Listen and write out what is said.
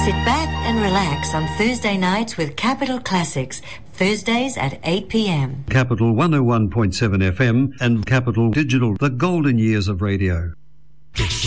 Sit back and relax on Thursday nights with Capital Classics, Thursdays at 8 p.m. Capital 101.7 FM and Capital Digital, the golden years of radio.